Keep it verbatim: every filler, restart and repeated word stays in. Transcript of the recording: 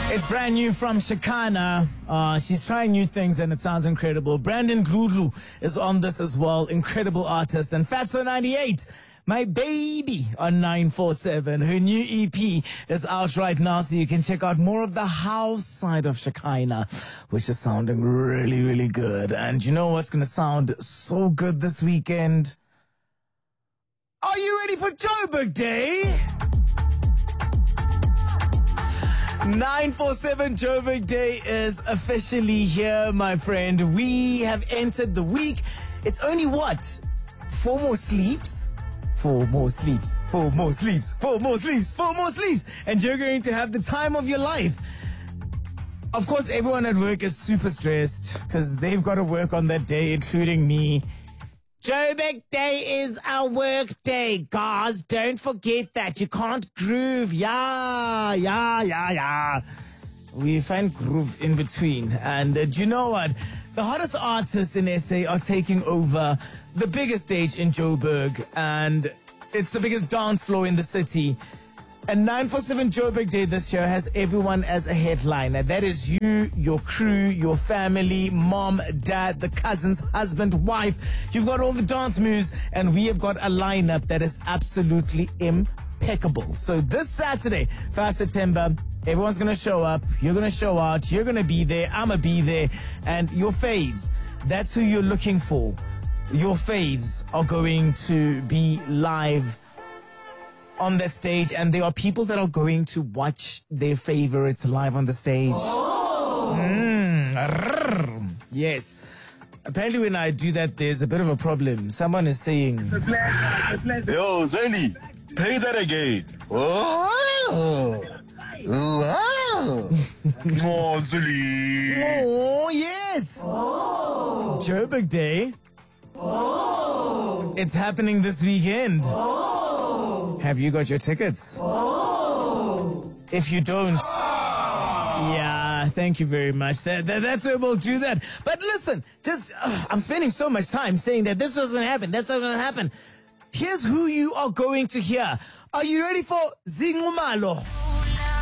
It's brand new from Shekinah. Uh, she's trying new things and it sounds incredible. Brandon Glulu is on this as well. Incredible artist. And Fatso ninety-eight, my baby on nine four seven. Her new E P is out right now, so you can check out more of the house side of Shekinah, which is sounding really, really good. And you know what's going to sound so good this weekend? Are you ready for Joburg Day? nine four seven Joburg Day is officially here, my friend. We have entered the week. It's only what? Four more sleeps? Four more sleeps. Four more sleeps. Four more sleeps. Four more sleeps. And you're going to have the time of your life. Of course, everyone at work is super stressed because they've got to work on that day, including me. Joburg Day is our work day, guys. Don't forget that. You can't groove. Yeah, yeah, yeah, yeah. We find groove in between. And uh, do you know what? The hottest artists in S A are taking over the biggest stage in Joburg. And it's the biggest dance floor in the city. And nine four seven Joburg Day this year has everyone as a headliner. That is you, your crew, your family, mom, dad, the cousins, husband, wife. You've got all the dance moves, and we have got a lineup that is absolutely impeccable. So this Saturday, first September, everyone's going to show up. You're going to show out. You're going to be there. I'm going to be there. And your faves, that's who you're looking for. Your faves are going to be live on that stage, and there are people that are going to watch their favorites live on the stage. Oh. Mm. Yes. Apparently when I do that, there's a bit of a problem. Someone is saying... Yo, Zeni, play that again. Oh, wow. Oh, Zuli. Oh, yes. Oh. Joburg Day. Oh. It's happening this weekend. Oh. Have you got your tickets? Oh. If you don't, oh. yeah, thank you very much. That, that, that's where we'll do that. But listen, just, uh, I'm spending so much time saying that this doesn't happen, that's not going to happen. Here's who you are going to hear. Are you ready for Zingumalo?